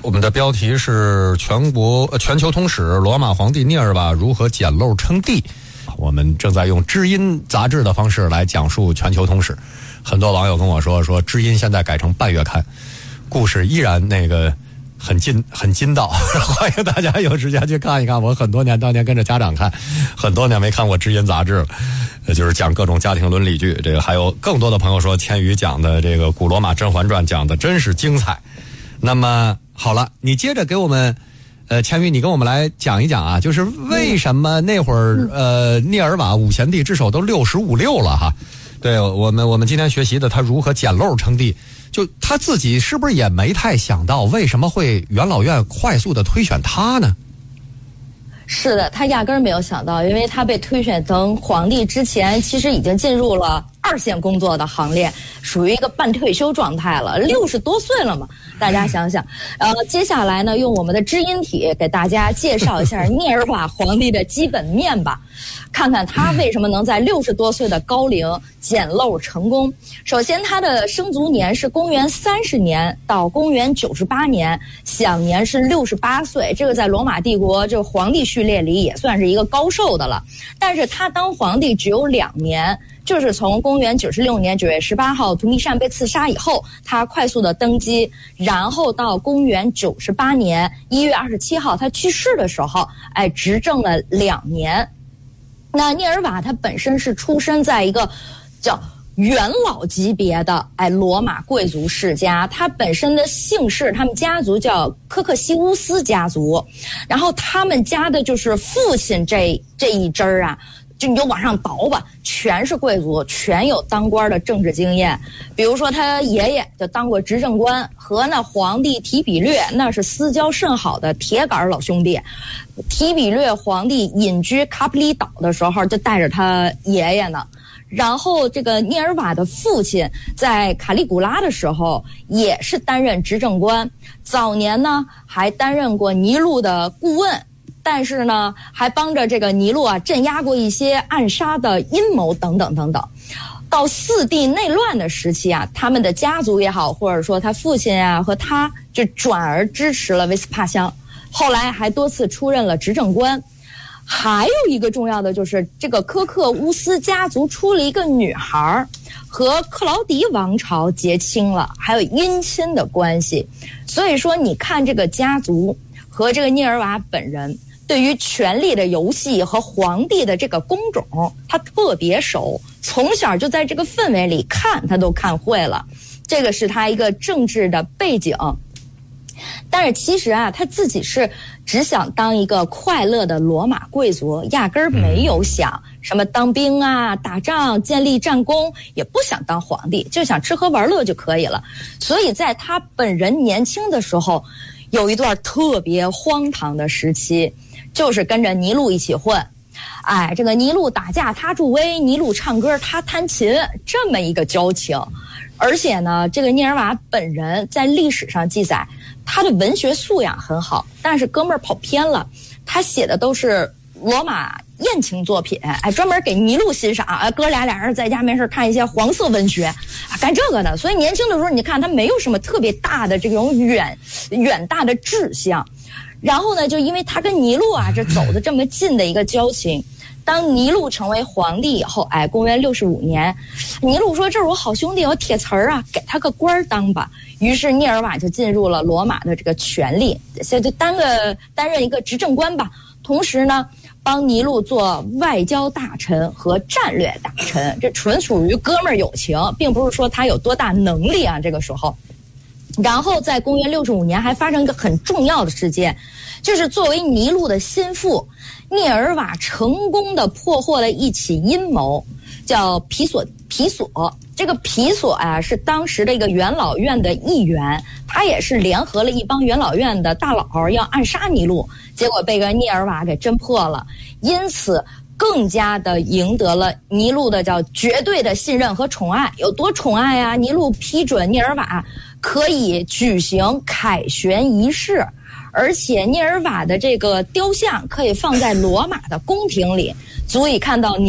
我们的标题是全球通史，罗马皇帝涅尔瓦如何捡漏称帝。我们正在用知音杂志的方式来讲述全球通史。很多网友跟我说知音现在改成半月刊，故事依然很筋道，欢迎大家有时间去看一看。我很多年当年跟着家长看，很多年没看过知音杂志了，就是讲各种家庭伦理剧。这个还有更多的朋友说千羽讲的这个古罗马甄嬛传讲的真是精彩。那么好了，你接着给我们千羽，你跟我们来讲一讲啊，就是为什么那会儿涅尔瓦五贤帝之首都65、6了哈？对，我们今天学习的他如何捡漏称帝，就他自己是不是也没太想到为什么会元老院快速的推选他呢？ 是的，他压根儿没有想到，因为他被推选成皇帝之前，其实已经进入了2线工作的行列，属于一个半退休状态了，60多岁了嘛。大家想想，接下来呢，用我们的知音体给大家介绍一下涅尔瓦皇帝的基本面吧，看看他为什么能在60多岁的高龄捡漏成功。首先，他的生卒年是公元30年到公元98年，享年是68岁。这个在罗马帝国这个皇帝序列里也算是一个高寿的了。但是他当皇帝只有2年。就是从公元96年9月18号图密善被刺杀以后，他快速的登基，然后到公元98年1月27号他去世的时候，执政了2年。那涅尔瓦他本身是出身在一个叫元老级别的罗马贵族世家，他本身的姓氏，他们家族叫科克西乌斯家族，然后他们家的就是父亲这一支儿啊。就你就往上倒吧，全是贵族，全有当官的政治经验。比如说他爷爷就当过执政官，和那皇帝提比略那是私交甚好的铁杆老兄弟。提比略皇帝隐居卡普里岛的时候，就带着他爷爷呢。然后这个涅尔瓦的父亲在卡利古拉的时候也是担任执政官，早年呢还担任过尼禄的顾问。但是呢，还帮着这个尼禄镇压过一些暗杀的阴谋等等等等。到4帝内乱的时期他们的家族也好，或者说他父亲和他就转而支持了维斯帕乡，后来还多次出任了执政官。还有一个重要的就是这个科克乌斯家族出了一个女孩，和克劳迪王朝结亲了，还有姻亲的关系。所以说你看这个家族和这个涅尔瓦本人对于权力的游戏和皇帝的这个工种他特别熟，从小就在这个氛围里看他都看会了，这个是他一个政治的背景。但是其实他自己是只想当一个快乐的罗马贵族，压根儿没有想什么当兵打仗建立战功，也不想当皇帝，就想吃喝玩乐就可以了。所以在他本人年轻的时候，有一段特别荒唐的时期，就是跟着尼禄一起混。这个尼禄打架他助威，尼禄唱歌他弹琴，这么一个交情。而且呢，这个涅尔瓦本人在历史上记载他的文学素养很好，但是哥们儿跑偏了，他写的都是罗马艳情作品，专门给尼禄欣赏，哥俩人在家没事看一些黄色文学，干这个的。所以年轻的时候你看他没有什么特别大的这种远大的志向。然后呢，就因为他跟尼禄这走得这么近的一个交情，当尼禄成为皇帝以后，公元65年，尼禄说这是我好兄弟，我铁词儿给他个官当吧。于是涅尔瓦就进入了罗马的这个权力，就担任一个执政官吧。同时呢，帮尼禄做外交大臣和战略大臣，这纯属于哥们儿友情，并不是说他有多大能力这个时候。然后在公元65年还发生一个很重要的事件，就是作为尼禄的心腹，涅尔瓦成功的破获了一起阴谋，叫皮索。这个皮索是当时的一个元老院的议员，他也是联合了一帮元老院的大佬要暗杀尼禄，结果被个涅尔瓦给侦破了，因此更加的赢得了尼禄的叫绝对的信任和宠爱。有多宠爱尼禄批准涅尔瓦可以举行凯旋仪式，而且涅尔瓦的这个雕像可以放在罗马的宫廷里，足以看到